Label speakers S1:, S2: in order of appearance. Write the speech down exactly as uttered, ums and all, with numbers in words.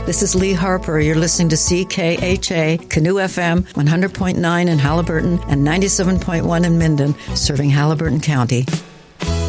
S1: This is Lee Harper. You're listening to C K H A, Canoe F M, one hundred point nine in Halliburton and ninety-seven point one in Minden, serving Halliburton County.